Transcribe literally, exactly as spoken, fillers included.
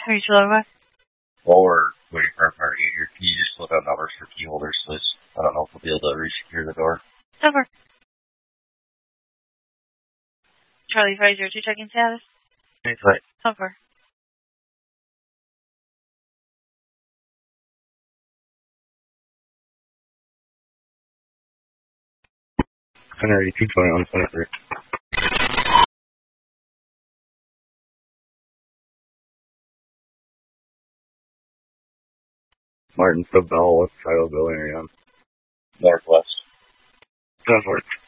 Reach over. While we're waiting for our party here, can you just look up numbers for key holders, please? I don't know if we'll be able to re-secure the door. Over. Charlie five zero two, checking status. Thanks, right. Over. one eighty-two twenty-one twenty-three. Martin Sub Bell, what side of the building are you on? Northwest. Northwest.